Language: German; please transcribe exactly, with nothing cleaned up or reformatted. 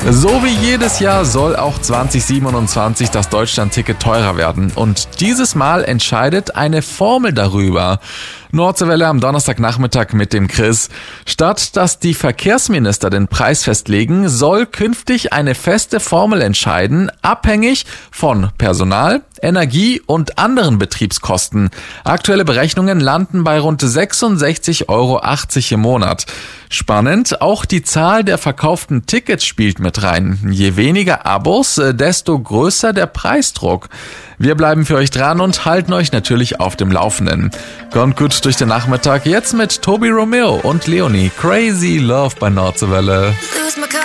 So wie jedes Jahr soll auch zwanzig siebenundzwanzig das Deutschland-Ticket teurer werden. Und dieses Mal entscheidet eine Formel darüber. Nordseewelle am Donnerstagnachmittag mit dem Chris. Statt dass die Verkehrsminister den Preis festlegen, soll künftig eine feste Formel entscheiden, abhängig von Personal, Energie und anderen Betriebskosten. Aktuelle Berechnungen landen bei rund sechsundsechzig Euro achtzig im Monat. Spannend, auch die Zahl der verkauften Tickets spielt mit rein. Je weniger Abos, desto größer der Preisdruck. Wir bleiben für euch dran und halten euch natürlich auf dem Laufenden. Kommt gut durch den Nachmittag, jetzt mit Tobi Romeo und Leonie. Crazy Love bei Nordseewelle.